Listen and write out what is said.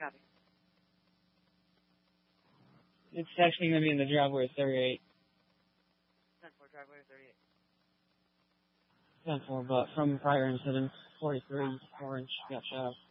Copy. It's actually going to be in the driveway 38. 10-4, driveway 38. 10-4, but from prior incident, 43, orange, got shot.